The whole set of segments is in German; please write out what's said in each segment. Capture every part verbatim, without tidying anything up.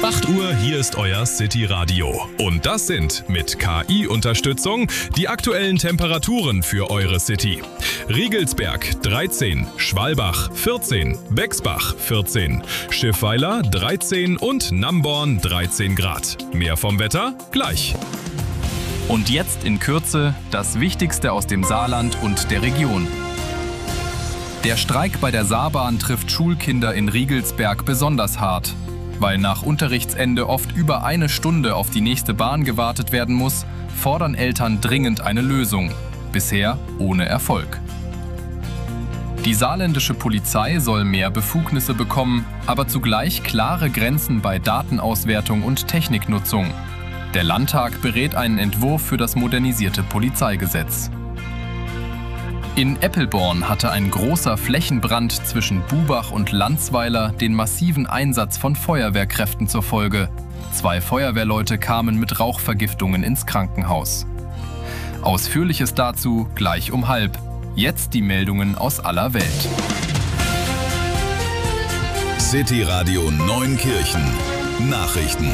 acht Uhr, hier ist euer City Radio. Und das sind mit K I-Unterstützung die aktuellen Temperaturen für eure City. Riegelsberg dreizehn, Schwalbach vierzehn, Bexbach vierzehn, Schiffweiler dreizehn und Namborn dreizehn Grad. Mehr vom Wetter gleich. Und jetzt in Kürze das Wichtigste aus dem Saarland und der Region. Der Streik bei der Saarbahn trifft Schulkinder in Riegelsberg besonders hart. Weil nach Unterrichtsende oft über eine Stunde auf die nächste Bahn gewartet werden muss, fordern Eltern dringend eine Lösung. Bisher ohne Erfolg. Die saarländische Polizei soll mehr Befugnisse bekommen, aber zugleich klare Grenzen bei Datenauswertung und Techniknutzung. Der Landtag berät einen Entwurf für das modernisierte Polizeigesetz. In Eppelborn hatte ein großer Flächenbrand zwischen Bubach und Landsweiler den massiven Einsatz von Feuerwehrkräften zur Folge. Zwei Feuerwehrleute kamen mit Rauchvergiftungen ins Krankenhaus. Ausführliches dazu gleich um halb. Jetzt die Meldungen aus aller Welt. City Radio Neunkirchen. Nachrichten.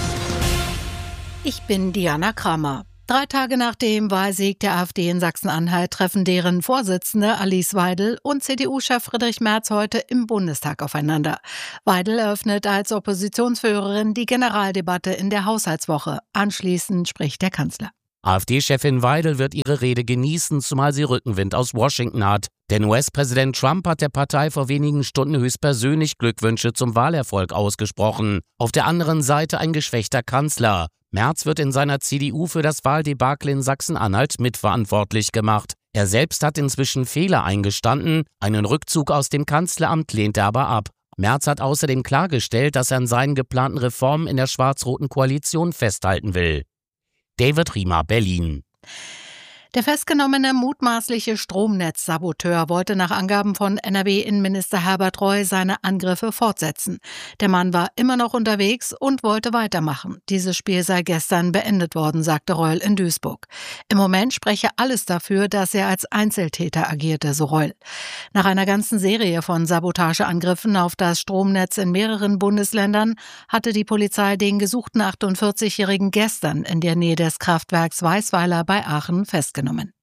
Ich bin Diana Kramer. Drei Tage nach dem Wahlsieg der AfD in Sachsen-Anhalt treffen deren Vorsitzende Alice Weidel und C D U-Chef Friedrich Merz heute im Bundestag aufeinander. Weidel eröffnet als Oppositionsführerin die Generaldebatte in der Haushaltswoche. Anschließend spricht der Kanzler. AfD-Chefin Weidel wird ihre Rede genießen, zumal sie Rückenwind aus Washington hat. Denn U S-Präsident Trump hat der Partei vor wenigen Stunden höchstpersönlich Glückwünsche zum Wahlerfolg ausgesprochen. Auf der anderen Seite ein geschwächter Kanzler. Merz wird in seiner C D U für das Wahldebakel in Sachsen-Anhalt mitverantwortlich gemacht. Er selbst hat inzwischen Fehler eingestanden, einen Rückzug aus dem Kanzleramt lehnt er aber ab. Merz hat außerdem klargestellt, dass er an seinen geplanten Reformen in der schwarz-roten Koalition festhalten will. David Riemer, Berlin. Der festgenommene mutmaßliche Stromnetzsaboteur wollte nach Angaben von N R W-Innenminister Herbert Reul seine Angriffe fortsetzen. Der Mann war immer noch unterwegs und wollte weitermachen. Dieses Spiel sei gestern beendet worden, sagte Reul in Duisburg. Im Moment spreche alles dafür, dass er als Einzeltäter agierte, so Reul. Nach einer ganzen Serie von Sabotageangriffen auf das Stromnetz in mehreren Bundesländern hatte die Polizei den gesuchten achtundvierzigjährigen gestern in der Nähe des Kraftwerks Weißweiler bei Aachen festgenommen.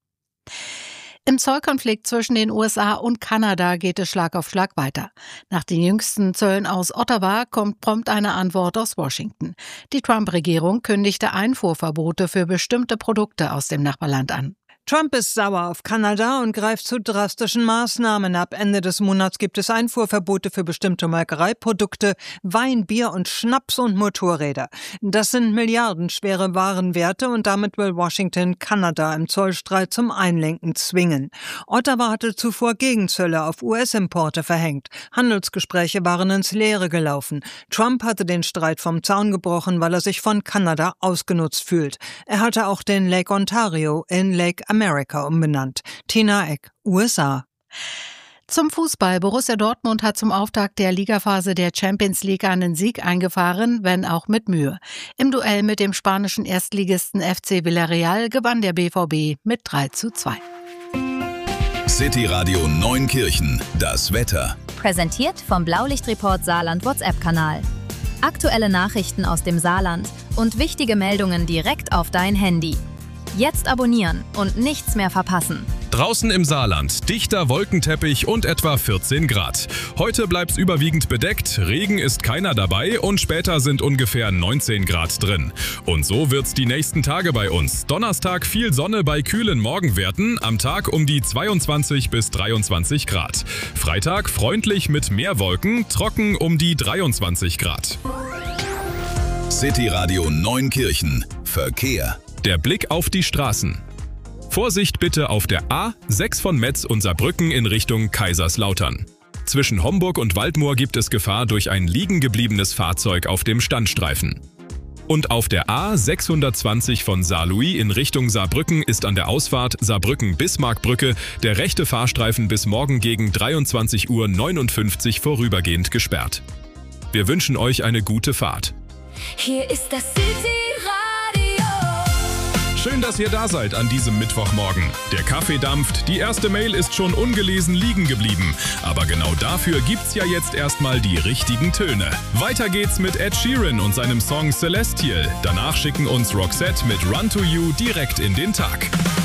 Im Zollkonflikt zwischen den U S A und Kanada geht es Schlag auf Schlag weiter. Nach den jüngsten Zöllen aus Ottawa kommt prompt eine Antwort aus Washington. Die Trump-Regierung kündigte Einfuhrverbote für bestimmte Produkte aus dem Nachbarland an. Trump ist sauer auf Kanada und greift zu drastischen Maßnahmen. Ab Ende des Monats gibt es Einfuhrverbote für bestimmte Molkereiprodukte, Wein, Bier und Schnaps und Motorräder. Das sind milliardenschwere Warenwerte und damit will Washington Kanada im Zollstreit zum Einlenken zwingen. Ottawa hatte zuvor Gegenzölle auf U S-Importe verhängt. Handelsgespräche waren ins Leere gelaufen. Trump hatte den Streit vom Zaun gebrochen, weil er sich von Kanada ausgenutzt fühlt. Er hatte auch den Lake Ontario in Lake America umbenannt. Tina Eck, U S A. Zum Fußball. Borussia Dortmund hat zum Auftakt der Ligaphase der Champions League einen Sieg eingefahren, wenn auch mit Mühe. Im Duell mit dem spanischen Erstligisten F C Villarreal gewann der B V B mit drei zu zwei. City Radio Neunkirchen, das Wetter. Präsentiert vom Blaulichtreport Saarland WhatsApp-Kanal. Aktuelle Nachrichten aus dem Saarland und wichtige Meldungen direkt auf dein Handy. Jetzt abonnieren und nichts mehr verpassen. Draußen im Saarland, dichter Wolkenteppich und etwa vierzehn Grad. Heute bleibt's überwiegend bedeckt, Regen ist keiner dabei und später sind ungefähr neunzehn Grad drin. Und so wird's die nächsten Tage bei uns. Donnerstag viel Sonne bei kühlen Morgenwerten, am Tag um die zweiundzwanzig bis dreiundzwanzig Grad. Freitag freundlich mit mehr Wolken, trocken um die dreiundzwanzig Grad. City Radio Neunkirchen, Verkehr. Der Blick auf die Straßen. Vorsicht bitte auf der A sechs von Metz und Saarbrücken in Richtung Kaiserslautern. Zwischen Homburg und Waldmoor gibt es Gefahr durch ein liegen gebliebenes Fahrzeug auf dem Standstreifen. Und auf der A sechshundertzwanzig von Saarlouis in Richtung Saarbrücken ist an der Ausfahrt Saarbrücken-Bismarckbrücke der rechte Fahrstreifen bis morgen gegen dreiundzwanzig Uhr neunundfünfzig vorübergehend gesperrt. Wir wünschen euch eine gute Fahrt. Hier ist das City Radio. Schön, dass ihr da seid an diesem Mittwochmorgen. Der Kaffee dampft, die erste Mail ist schon ungelesen liegen geblieben. Aber genau dafür gibt's ja jetzt erstmal die richtigen Töne. Weiter geht's mit Ed Sheeran und seinem Song Celestial. Danach schicken uns Roxette mit Run to You direkt in den Tag.